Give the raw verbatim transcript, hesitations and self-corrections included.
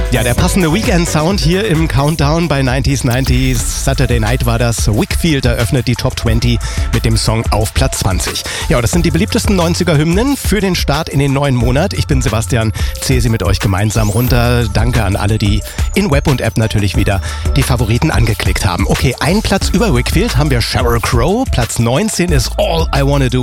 Ja, der passende Weekend-Sound hier im Countdown bei neunzig neunzig. Saturday Night war das. Wickfield eröffnet die Top zwanzig mit dem Song auf Platz zwanzig. Ja, das sind die beliebtesten neunziger-Hymnen für den Start in den neuen Monat. Ich bin Sebastian, zähle sie mit euch gemeinsam runter. Danke an alle, die in Web und App natürlich wieder die Favoriten angeklickt haben. Okay, einen Platz über Wickfield haben wir Sheryl Crow. Platz neunzehn ist All I Wanna Do